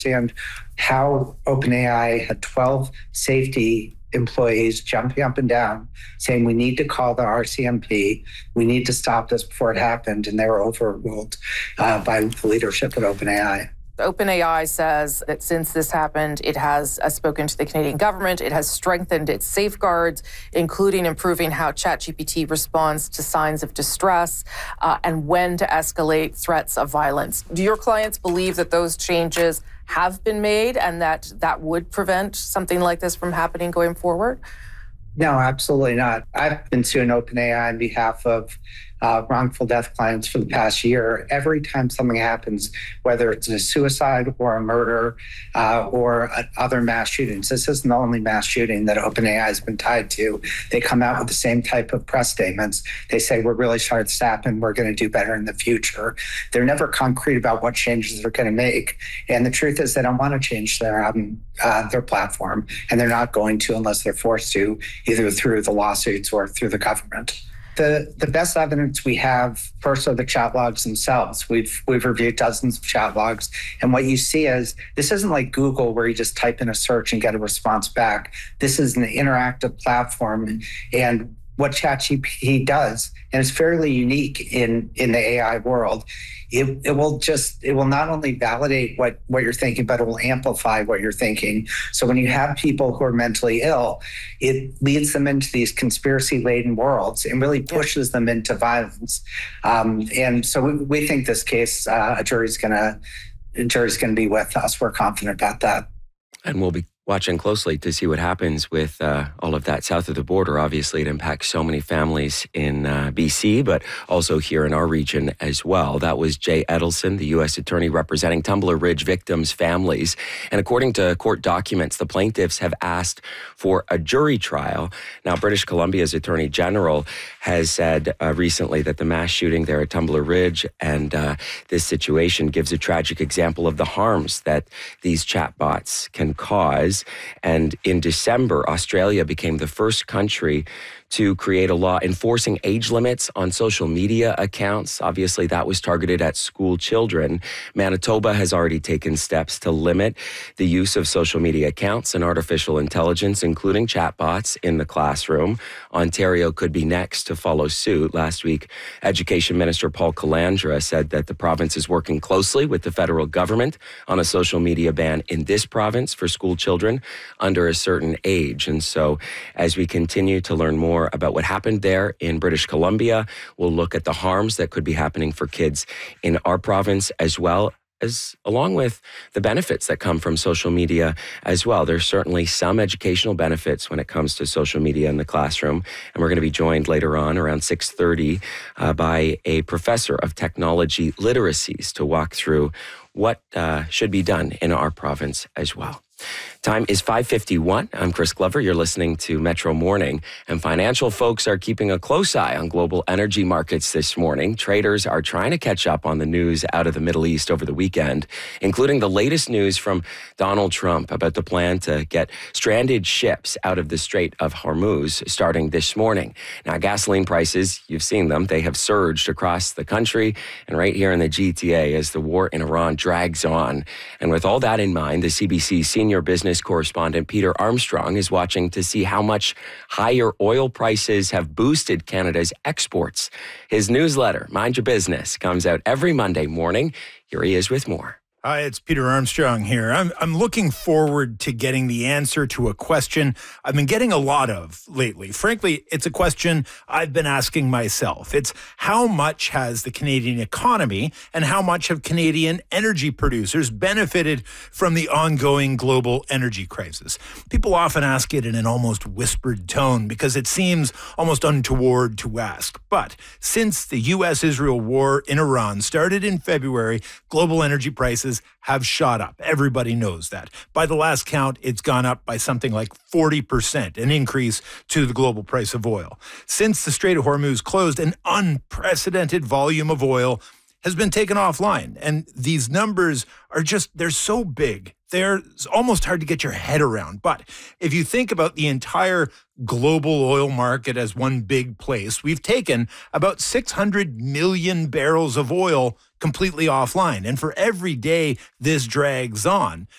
understand how OpenAI had 12 safety employees jumping up and down saying we need to call the RCMP, we need to stop this before it happened, and they were overruled by the leadership at OpenAI. OpenAI says that since this happened, it has spoken to the Canadian government. It has strengthened its safeguards, including improving how ChatGPT responds to signs of distress and when to escalate threats of violence. Do your clients believe that those changes have been made and that would prevent something like this from happening going forward? No, absolutely not. I've been suing OpenAI on behalf of wrongful death clients for the past year. Every time something happens, whether it's a suicide or a murder or other mass shootings, this isn't the only mass shooting that OpenAI has been tied to. They come out with the same type of press statements. They say, we're really sorry this happened. We're going to do better in the future. They're never concrete about what changes they're going to make. And the truth is they don't want to change their platform, and they're not going to unless they're forced to, either through the lawsuits or through the government. The best evidence we have, first, are the chat logs themselves. We've reviewed dozens of chat logs. And what you see is this isn't like Google where you just type in a search and get a response back. This is an interactive platform. And what ChatGPT does, and it's fairly unique in the AI world, it will not only validate what you're thinking, but it will amplify what you're thinking. So when you have people who are mentally ill, it leads them into these conspiracy-laden worlds and really pushes them into violence. And so we think this case, a jury's going to be with us. We're confident about that. And we'll be watching closely to see what happens with all of that south of the border. Obviously, it impacts so many families in BC, but also here in our region as well. That was Jay Edelson, the U.S. attorney representing Tumbler Ridge victims' families. And according to court documents, the plaintiffs have asked for a jury trial. Now, British Columbia's Attorney General has said recently that the mass shooting there at Tumbler Ridge and this situation gives a tragic example of the harms that these chatbots can cause. And in December, Australia became the first country to create a law enforcing age limits on social media accounts. Obviously, that was targeted at school children. Manitoba has already taken steps to limit the use of social media accounts and artificial intelligence, including chatbots, in the classroom. Ontario could be next to follow suit. Last week, Education Minister Paul Calandra said that the province is working closely with the federal government on a social media ban in this province for school children under a certain age. And so as we continue to learn more about what happened there in British Columbia, we'll look at the harms that could be happening for kids in our province, as well as along with the benefits that come from social media as well. There's certainly some educational benefits when it comes to social media in the classroom. And we're going to be joined later on around 6:30 by a professor of technology literacies to walk through what should be done in our province as well. Time is 5:51. I'm Chris Glover. You're listening to Metro Morning. And financial folks are keeping a close eye on global energy markets this morning. Traders are trying to catch up on the news out of the Middle East over the weekend, including the latest news from Donald Trump about the plan to get stranded ships out of the Strait of Hormuz starting this morning. Now, gasoline prices, you've seen them, they have surged across the country and right here in the GTA as the war in Iran drags on. And with all that in mind, the CBC senior business correspondent Peter Armstrong is watching to see how much higher oil prices have boosted Canada's exports. His newsletter, Mind Your Business, comes out every Monday morning. Here he is with more. Hi, it's Peter Armstrong here. I'm looking forward to getting the answer to a question I've been getting a lot of lately. Frankly, it's a question I've been asking myself. It's how much has the Canadian economy and how much have Canadian energy producers benefited from the ongoing global energy crisis? People often ask it in an almost whispered tone because it seems almost untoward to ask. But since the U.S.-Israel war in Iran started in February, global energy prices have shot up. Everybody knows that. By the last count, it's gone up by something like 40%, an increase to the global price of oil. Since the Strait of Hormuz closed, an unprecedented volume of oil has been taken offline. And these numbers are they're so big. They're almost hard to get your head around. But if you think about the entire global oil market as one big place, we've taken about 600 million barrels of oil completely offline. And for every day this drags on,